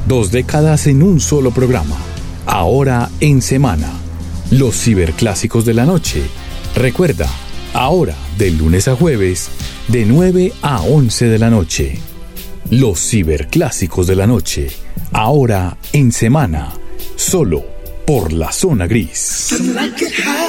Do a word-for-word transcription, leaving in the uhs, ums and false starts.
Dos décadas en un solo programa. Ahora en semana. Los ciberclásicos de la noche. Recuerda, ahora de lunes a jueves, de nueve a once de la noche. Los ciberclásicos de la noche. Ahora en semana. Solo por la Zona Gris.